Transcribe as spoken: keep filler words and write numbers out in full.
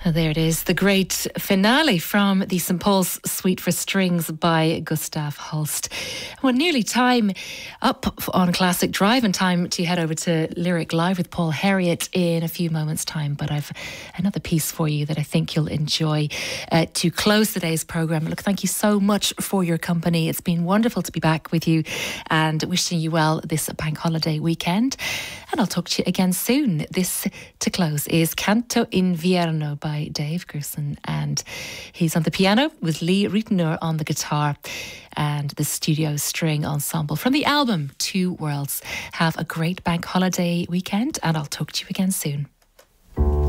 There it is, the great finale from the Saint Paul's Suite for Strings by Gustav Holst. Well, nearly time up on Classic Drive and time to head over to Lyric Live with Paul Herriot in a few moments' time. But I've another piece for you that I think you'll enjoy uh, to close today's programme. Look, thank you so much for your company. It's been wonderful to be back with you and wishing you well this bank holiday weekend. And I'll talk to you again soon. This, to close, is Canto Invierno by Dave Grusin, and he's on the piano with Lee Ritenour on the guitar and the studio string ensemble from the album Two Worlds. Have a great bank holiday weekend and I'll talk to you again soon.